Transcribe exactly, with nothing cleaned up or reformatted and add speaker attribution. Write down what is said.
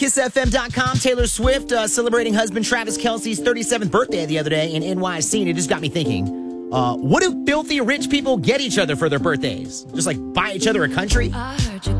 Speaker 1: Kiss F M dot com. Taylor Swift uh, celebrating husband Travis Kelce's thirty-seventh birthday the other day in N Y C. And it just got me thinking, uh, what do filthy rich people get each other for their birthdays? Just like buy each other a country?
Speaker 2: I heard you